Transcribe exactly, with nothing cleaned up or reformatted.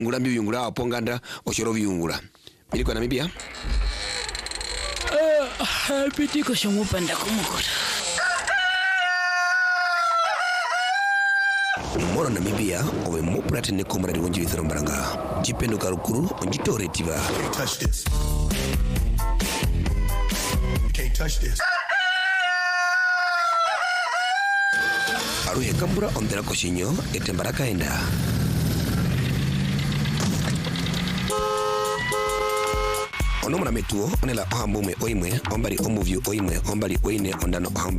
ngulambi biyungula aponganda oshoro biyungula biliko Namibia eh bitiko shomupanda kumukura moro Namibia owe mopurate ne komara wonji withero mbaranga jipendo karukuru onjitore tiva. Can't touch this. You can't touch this. Aruhe kambura ondera koshinyo etembaraka enda. Onomra metuo onela ohambume oimwe ombali omuvyu oimwe ombali oine ondano ohamba